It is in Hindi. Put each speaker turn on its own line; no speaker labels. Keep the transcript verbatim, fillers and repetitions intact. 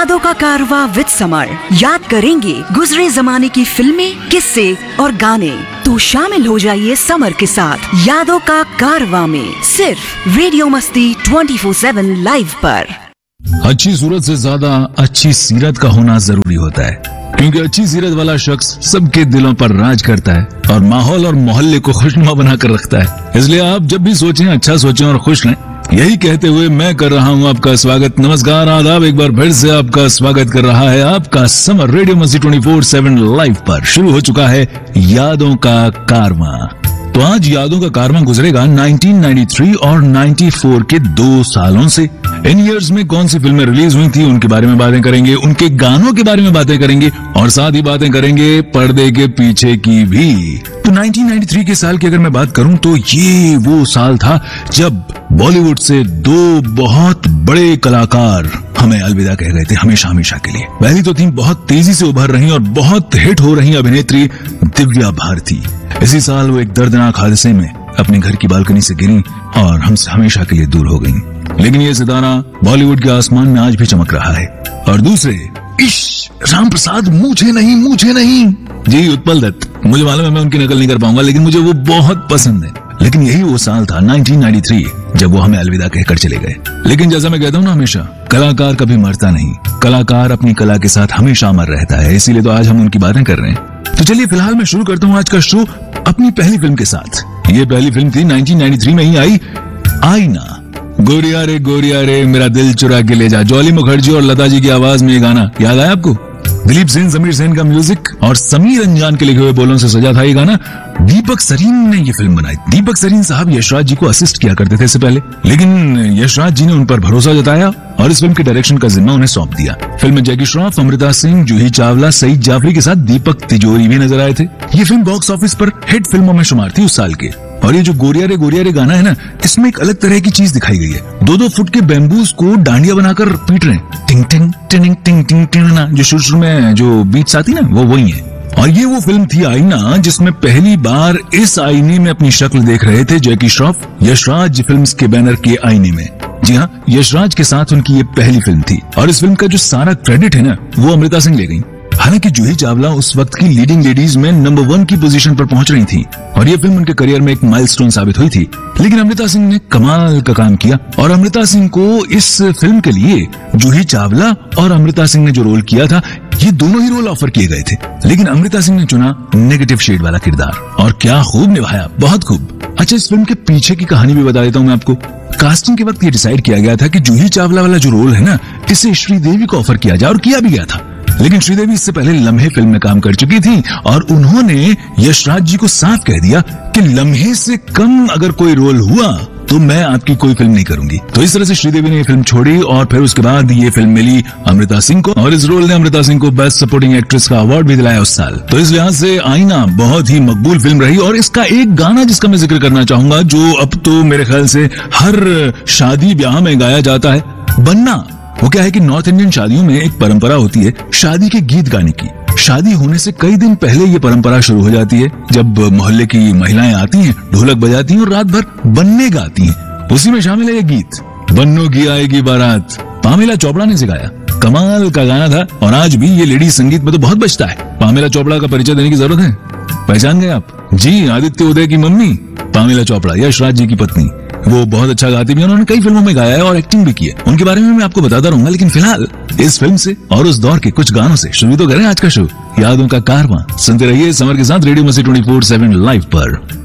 यादों का कारवां विद समर। याद करेंगे गुजरे जमाने की फिल्में, किस्से और गाने। तो शामिल हो जाइए समर के साथ यादों का कारवां में, सिर्फ रेडियो मस्ती ट्वेंटी फोर सेवन लाइव पर।
अच्छी सूरत से ज्यादा अच्छी सीरत का होना जरूरी होता है, क्योंकि अच्छी सीरत वाला शख्स सबके दिलों पर राज करता है और माहौल और मोहल्ले को खुशनुमा बनाकर रखता है। इसलिए आप जब भी सोचें, अच्छा सोचें और खुश रहें। यही कहते हुए मैं कर रहा हूं आपका स्वागत। नमस्कार, आदाब। एक बार फिर से आपका स्वागत कर रहा है आपका समर रेडियो मस्ती ट्वेंटी फोर सेवन लाइव पर। शुरू हो चुका है यादों का कारवां। तो आज यादों का कारवां गुजरेगा नाइनटीन नाइंटी थ्री और नाइंटी फोर के दो सालों से। इन ईयर्स में कौन सी फिल्में रिलीज हुई थी, उनके बारे में बातें करेंगे, उनके गानों के बारे में बातें करेंगे और साथ ही बातें करेंगे पर्दे के पीछे की भी। तो नाइनटीन नाइंटी थ्री के साल की अगर मैं बात करूं तो ये वो साल था जब बॉलीवुड से दो बहुत बड़े कलाकार हमें अलविदा कह गए थे, हमेशा हमेशा के लिए। पहली तो थी बहुत तेजी से उभर रही और बहुत हिट हो रही अभिनेत्री दिव्या भारती। इसी साल वो एक दर्दनाक हादसे में अपने घर की बालकनी से गिरी और हमसे हमेशा के लिए दूर हो गईं। लेकिन ये सितारा बॉलीवुड के आसमान में आज भी चमक रहा है। और दूसरे, इश राम प्रसाद, मुझे नहीं मुझे नहीं जी उत्पल दत्त। मुझे मालूम है मैं उनकी नकल नहीं कर पाऊंगा, लेकिन मुझे वो बहुत पसंद है। लेकिन यही वो साल था नाइनटीन नाइंटी थ्री जब वो हमें अलविदा कहकर चले गए। लेकिन जैसा मैं कहता हूँ ना, हमेशा कलाकार कभी मरता नहीं, कलाकार अपनी कला के साथ हमेशा अमर रहता है। इसीलिए तो आज हम उनकी बातें कर रहे हैं। तो चलिए फिलहाल मैं शुरू करता हूँ आज का शो अपनी पहली फिल्म के साथ। ये पहली फिल्म थी नाइनटीन नाइंटी थ्री में ही आई, आईना। गोरिया रे गोरिया रे मेरा दिल चुरा के ले जा। जॉली मुखर्जी और लता जी की आवाज में ये गाना याद आया आपको? दिलीप सेन, समीर सेन का म्यूजिक और समीर अंजान के लिखे हुए बोलों से सजा था ये गाना। दीपक सरीन ने ये फिल्म बनाई। दीपक सरीन साहब यशराज जी को असिस्ट किया करते थे इससे पहले, लेकिन यशराज जी ने उन पर भरोसा जताया और इस फिल्म के डायरेक्शन का जिम्मा उन्हें सौंप दिया। फिल्म में जैकी श्रॉफ, अमृता सिंह, जूही चावला, सईद जाफरी के साथ दीपक तिजोरी भी नजर आए थे। ये फिल्म बॉक्स ऑफिस पर हिट फिल्मों में शुमार थी उस साल के। और ये जो गोरिया रे गोरिया रे गाना है ना, इसमें एक अलग तरह की चीज दिखाई गई है। दो दो फुट के बैम्बूज को डांडिया बनाकर पीट रहे हैं। टिंग टिंग टिंग टिंग टिंग टिंग ना, जो शुरू शुरू में जो बीट्स आती ना, वो वही है। और ये वो फिल्म थी आईना, जिसमें पहली बार इस आईने में अपनी शक्ल देख रहे थे जैकी श्रॉफ यशराज फिल्म्स के बैनर के आईने में। जी हाँ, यशराज के साथ उनकी ये पहली फिल्म थी। और इस फिल्म का जो सारा क्रेडिट है ना, वो अमृता सिंह ले गई। हालांकि जूही चावला उस वक्त की लीडिंग लेडीज में नंबर वन की पोजीशन पर पहुंच रही थी और ये फिल्म उनके करियर में एक माइलस्टोन साबित हुई थी। लेकिन अमृता सिंह ने कमाल का काम किया और अमृता सिंह को इस फिल्म के लिए जूही चावला और अमृता सिंह ने जो रोल किया था, ये दोनों ही रोल ऑफर किए गए थे। लेकिन अमृता सिंह ने चुना नेगेटिव शेड वाला किरदार और क्या खूब निभाया, बहुत खूब। अच्छा, इस फिल्म के पीछे की कहानी भी बता देता हूँ मैं आपको। कास्टिंग के वक्त ये डिसाइड किया गया था कि जूही चावला वाला जो रोल है ना, इसे श्रीदेवी को ऑफर किया जाए और किया भी गया था। लेकिन श्रीदेवी इससे पहले लम्हे फिल्म में काम कर चुकी थी और उन्होंने यशराज जी को साफ कह दिया कि लम्हे से कम अगर कोई रोल हुआ तो मैं आपकी कोई फिल्म नहीं करूंगी। तो इस तरह से श्रीदेवी ने ये फिल्म छोड़ी और फिर उसके बाद ये फिल्म मिली अमृता सिंह को और इस रोल ने अमृता सिंह को बेस्ट सपोर्टिंग एक्ट्रेस का अवार्ड भी दिलाया उस साल। तो इस लिहाज से आईना बहुत ही मकबूल फिल्म रही। और इसका एक गाना जिसका मैं जिक्र करना चाहूंगा, जो अब तो मेरे ख्याल से हर शादी ब्याह में गाया जाता है, बन्ना। वो क्या है कि नॉर्थ इंडियन शादियों में एक परंपरा होती है शादी के गीत गाने की। शादी होने से कई दिन पहले ये परंपरा शुरू हो जाती है, जब मोहल्ले की महिलाएं आती हैं, ढोलक बजाती हैं और रात भर बन्ने गाती हैं। उसी में शामिल है ये गीत, बन्नों की आएगी बारात। पामेला चोपड़ा ने सिखाया, कमाल का गाना था और आज भी ये लेडीज संगीत में तो बहुत बजता है। पामेला चोपड़ा का परिचय देने की जरूरत है, पहचान गए आप? जी, आदित्य उदय की मम्मी पामेला चोपड़ा, यशराज जी की पत्नी। वो बहुत अच्छा गाती भी है, उन्होंने कई फिल्मों में गाया है और एक्टिंग भी की है। उनके बारे में मैं आपको बताता रहूंगा, लेकिन फिलहाल इस फिल्म से और उस दौर के कुछ गानों से शुरू तो करें आज का शो यादों का कारवां। सुनते रहिए समर के साथ रेडियो मस्ती ट्वेंटी फोर सेवन लाइव पर।